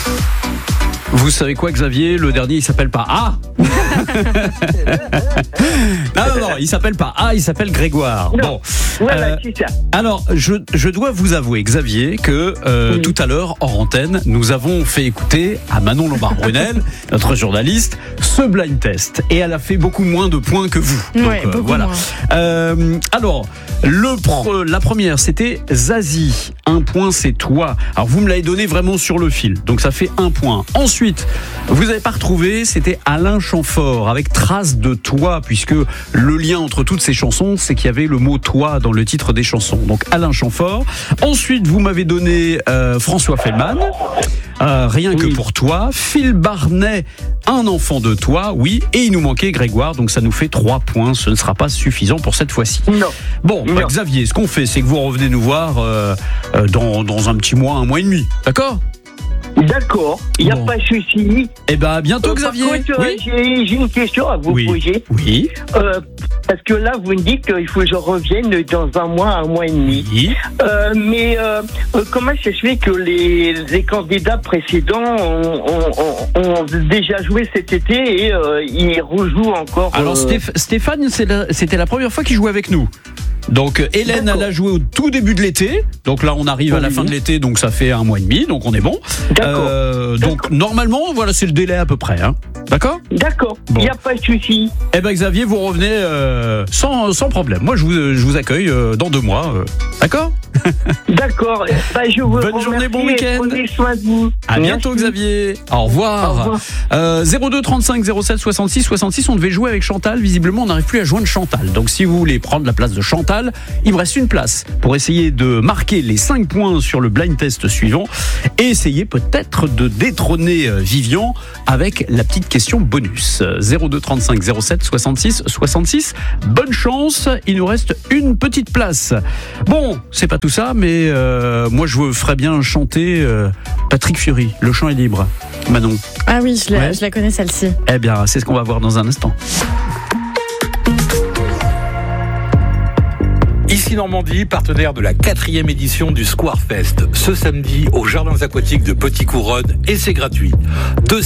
Vous savez quoi, Xavier? Le dernier, il s'appelle pas A. Non, il s'appelle pas A, il s'appelle Grégoire. Non. Bon. Voilà, c'est ça. Alors, je dois vous avouer, Xavier, que tout à l'heure, hors antenne, nous avons fait écouter à Manon Lombard-Brunel, notre journaliste, ce blind test. Et elle a fait beaucoup moins de points que vous. Donc, Ouais, beaucoup voilà. moins. Alors, la première, c'était Zazie. 1 point, c'est toi. Alors, vous me l'avez donné vraiment sur le fil. Donc, ça fait 1 point. Ensuite, vous n'avez pas retrouvé, c'était Alain Chamfort avec Trace de toi, puisque le lien entre toutes ces chansons, c'est qu'il y avait le mot toi dans le titre des chansons. Donc Alain Chamfort. Ensuite, vous m'avez donné François Fellman, Rien que pour toi. Phil Barnet, Un enfant de toi, oui. Et il nous manquait Grégoire, donc ça nous fait 3 points. Ce ne sera pas suffisant pour cette fois-ci. Non. Bon, Non. Xavier, ce qu'on fait, c'est que vous revenez nous voir dans un petit mois, 1 mois et demi. D'accord ? D'accord, il n'y a Bon. pas de souci. Eh ben, à bientôt, Xavier. Par contre, Oui. j'ai une question à vous poser. Oui. Parce que là, vous me dites qu'il faut que je revienne dans 1 mois, 1 mois et demi. Oui. Mais comment ça se fait que les candidats précédents ont déjà joué cet été et ils rejouent encore Alors Stéphane, c'était la première fois qu'il jouait avec nous. Donc Hélène, D'accord. elle a joué au tout début de l'été. Donc là, on arrive à la fin de l'été, donc ça fait 1 mois et demi, donc on est bon. D'accord. Donc normalement, voilà, c'est le délai à peu près. Hein. D'accord ? D'accord, il Bon. n'y a pas de souci. Eh ben Xavier, vous revenez sans problème. Moi, je vous accueille dans 2 mois. D'accord ? D'accord, je vous Bonne remercie journée, bon et week-end. prenez soin de vous. À bientôt, Merci. Xavier. Au revoir. 02 35 07 66 66. On devait jouer avec Chantal. Visiblement, on n'arrive plus à joindre Chantal. Donc, si vous voulez prendre la place de Chantal, il me reste une place pour essayer de marquer les 5 points sur le blind test suivant et essayer peut-être de détrôner Vivian avec la petite question bonus. 02 35 07 66 66. Bonne chance. Il nous reste une petite place. Bon, c'est pas tout ça, mais moi, je vous ferais bien chanter Patrick Fiori. Le chant est libre. Manon. Ah oui, je Ouais. la connais celle-ci. Eh bien, c'est ce qu'on va voir dans un instant. Ici Normandie, partenaire de la 4e édition du Square Fest. Ce samedi, aux Jardins Aquatiques de Petit-Couronne, et c'est gratuit. 2